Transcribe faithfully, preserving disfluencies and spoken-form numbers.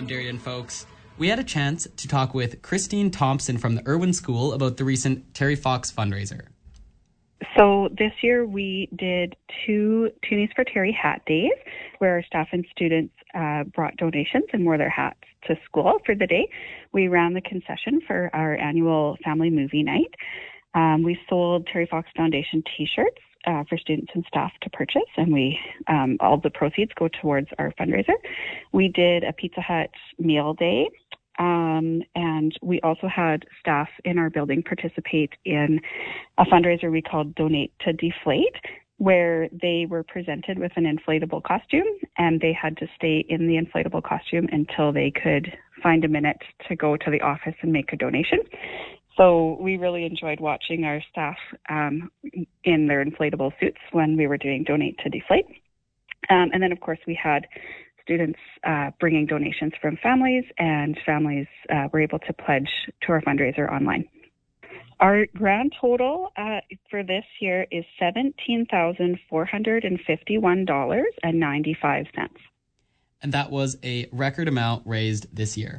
Darien folks. We had a chance to talk with Christine Thompson from the Irwin School about the recent Terry Fox fundraiser. So this year we did two Toonies for Terry hat days where our staff and students uh, brought donations and wore their hats to school for the day. We ran the concession for our annual family movie night. Um, we sold Terry Fox Foundation t-shirts uh, for students and staff to purchase, and we um, all the proceeds go towards our fundraiser. We did a Pizza Hut meal day. Um, and we also had staff in our building participate in a fundraiser we called Donate to Deflate, where they were presented with an inflatable costume and they had to stay in the inflatable costume until they could find a minute to go to the office and make a donation. So we really enjoyed watching our staff um, in their inflatable suits when we were doing Donate to Deflate. Um, and then, of course, we had students uh, bringing donations from families, and families uh, were able to pledge to our fundraiser online. Our grand total uh, for this year is seventeen thousand four hundred fifty-one dollars and ninety-five cents. And that was a record amount raised this year.